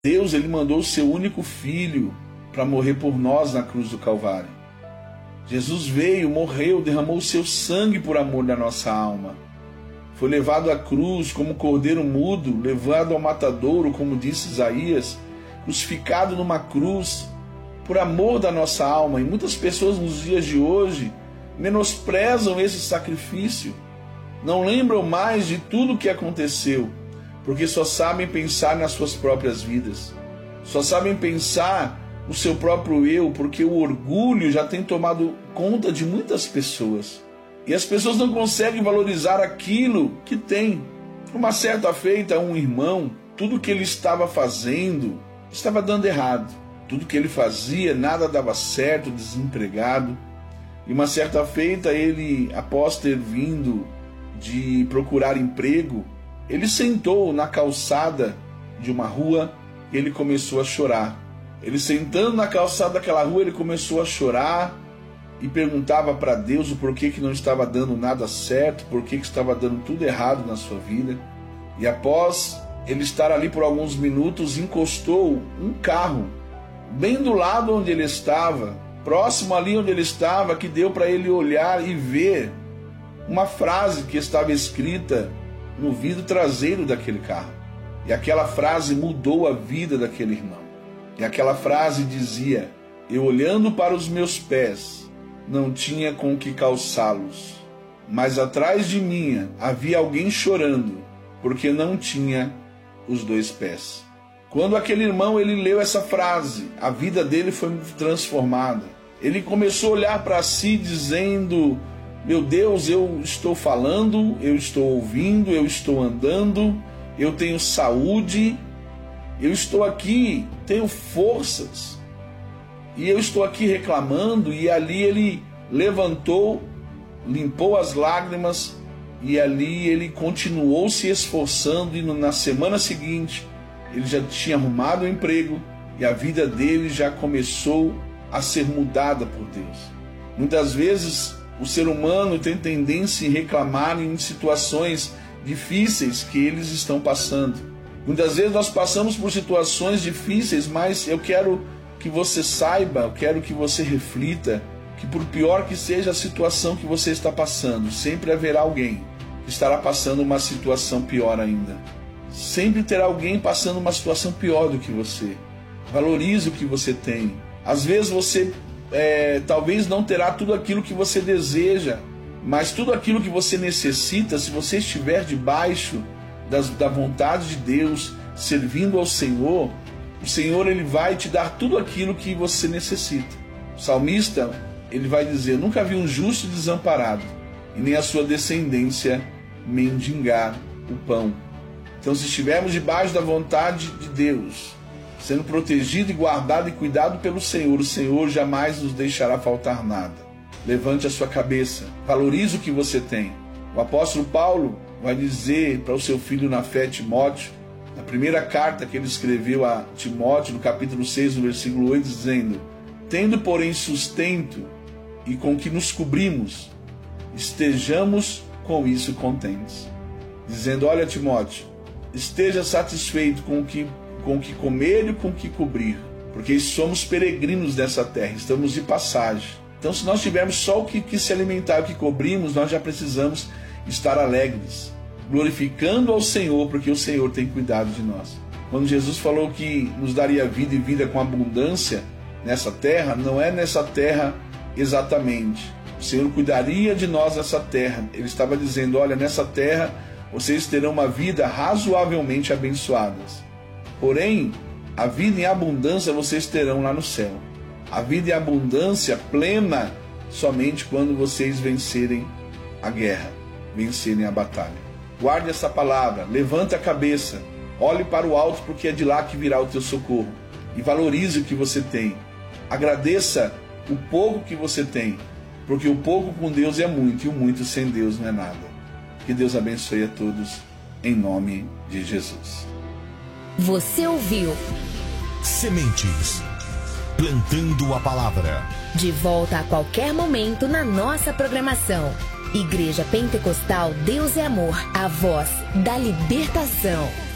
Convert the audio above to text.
Deus, ele mandou o seu único filho para morrer por nós na cruz do Calvário. Jesus veio, morreu, derramou o seu sangue por amor da nossa alma. Foi levado à cruz como cordeiro mudo, levado ao matadouro, como disse Isaías, crucificado numa cruz por amor da nossa alma. E muitas pessoas nos dias de hoje menosprezam esse sacrifício, não lembram mais de tudo o que aconteceu, porque só sabem pensar nas suas próprias vidas, só sabem pensar no seu próprio eu, porque o orgulho já tem tomado conta de muitas pessoas. E as pessoas não conseguem valorizar aquilo que tem. Uma certa feita, um irmão, tudo que ele estava fazendo estava dando errado. Tudo que ele fazia, nada dava certo, desempregado. E uma certa feita, ele, após ter vindo de procurar emprego, ele sentou na calçada de uma rua e ele começou a chorar. Ele sentando na calçada daquela rua, ele começou a chorar e perguntava para Deus o porquê que não estava dando nada certo, porquê que estava dando tudo errado na sua vida. E após ele estar ali por alguns minutos, encostou um carro bem do lado onde ele estava, próximo ali onde ele estava, que deu para ele olhar e ver uma frase que estava escrita no vidro traseiro daquele carro. E aquela frase mudou a vida daquele irmão. E aquela frase dizia: eu olhando para os meus pés, não tinha com que calçá-los, mas atrás de mim havia alguém chorando, porque não tinha os dois pés. Quando aquele irmão ele leu essa frase, a vida dele foi transformada. Ele começou a olhar para si dizendo: meu Deus, eu estou falando, eu estou ouvindo, eu estou andando, eu tenho saúde, eu estou aqui, tenho forças, e eu estou aqui reclamando. E ali ele levantou, limpou as lágrimas, e ali ele continuou se esforçando, e na semana seguinte ele já tinha arrumado um emprego, e a vida dele já começou a ser mudada por Deus. Muitas vezes o ser humano tem tendência em reclamar em situações difíceis que eles estão passando. Muitas vezes nós passamos por situações difíceis, mas eu quero que você saiba, eu quero que você reflita, que por pior que seja a situação que você está passando, sempre haverá alguém que estará passando uma situação pior ainda. Sempre terá alguém passando uma situação pior do que você. Valorize o que você tem. Às vezes você talvez não terá tudo aquilo que você deseja, mas tudo aquilo que você necessita, se você estiver debaixo da vontade de Deus, servindo ao Senhor, o Senhor ele vai te dar tudo aquilo que você necessita. O salmista ele vai dizer: nunca vi um justo desamparado, e nem a sua descendência mendigar o pão. Então, se estivermos debaixo da vontade de Deus, sendo protegido e guardado e cuidado pelo Senhor, o Senhor jamais nos deixará faltar nada. Levante a sua cabeça, valorize o que você tem. O apóstolo Paulo vai dizer para o seu filho na fé, Timóteo, na primeira carta que ele escreveu a Timóteo, no capítulo 6, no versículo 8, dizendo: tendo, porém, sustento e com que nos cobrimos, estejamos com isso contentes. Dizendo: olha, Timóteo, esteja satisfeito com o que comer e com o que cobrir, porque somos peregrinos dessa terra, estamos de passagem. Então, se nós tivermos só o que se alimentar, o que cobrimos, nós já precisamos estar alegres, glorificando ao Senhor, porque o Senhor tem cuidado de nós. Quando Jesus falou que nos daria vida e vida com abundância nessa terra, não é nessa terra exatamente. O Senhor cuidaria de nós nessa terra. Ele estava dizendo: olha, nessa terra vocês terão uma vida razoavelmente abençoadas. Porém, a vida em abundância vocês terão lá no céu. A vida em abundância plena somente quando vocês vencerem a guerra, vencerem a batalha. Guarde essa palavra, levante a cabeça, olhe para o alto, porque é de lá que virá o teu socorro. E valorize o que você tem. Agradeça o pouco que você tem, porque o pouco com Deus é muito, e o muito sem Deus não é nada. Que Deus abençoe a todos, em nome de Jesus. Você ouviu Sementes, plantando a palavra. De volta a qualquer momento na nossa programação. Igreja Pentecostal Deus é Amor, a voz da libertação.